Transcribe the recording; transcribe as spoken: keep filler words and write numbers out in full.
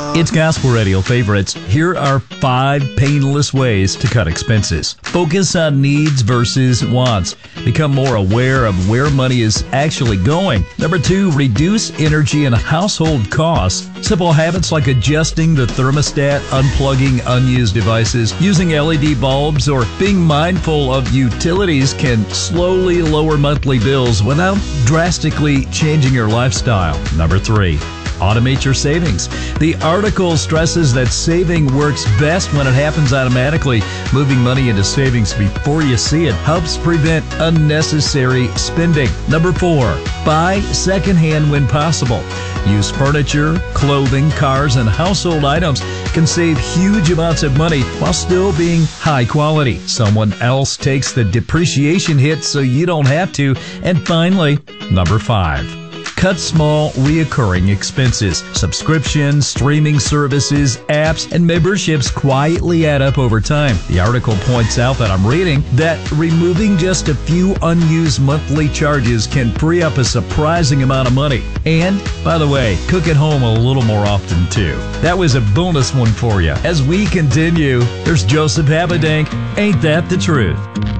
It's Gospel Radio favorites. Here are five painless ways to cut expenses. Focus on needs versus wants. Become more aware of where money is actually going. Number two, reduce energy and household costs. Simple habits like adjusting the thermostat, unplugging unused devices, using L E D bulbs, or being mindful of utilities can slowly lower monthly bills without drastically changing your lifestyle. Number three, automate your savings. The article stresses that saving works best when it happens automatically. Moving money into savings before you see it helps prevent unnecessary spending. Number four, buy secondhand when possible. Used furniture, clothing, cars, and household items can save huge amounts of money while still being high quality. Someone else takes the depreciation hit so you don't have to. And finally, number five, cut small, reoccurring expenses. Subscriptions, streaming services, apps, and memberships quietly add up over time. The article points out that I'm reading that removing just a few unused monthly charges can free up a surprising amount of money. And, by the way, cook at home a little more often too. That was a bonus one for you. As we continue, there's Joseph Habedank. Ain't that the truth?